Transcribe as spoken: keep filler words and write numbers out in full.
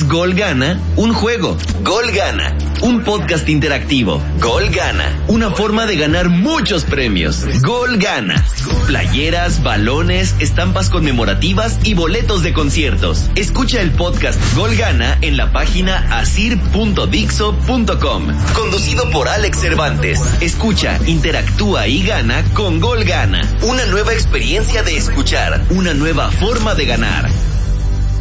Gol Gana, un juego. Gol Gana, un podcast interactivo. Gol Gana, una forma de ganar muchos premios. Gol Gana, playeras, balones, estampas conmemorativas y boletos de conciertos. Escucha el podcast Gol Gana en la página asir punto dixo punto com. Conducido por Alex Cervantes. Escucha, interactúa y gana con Gol Gana. Una nueva experiencia de escuchar, una nueva forma de ganar.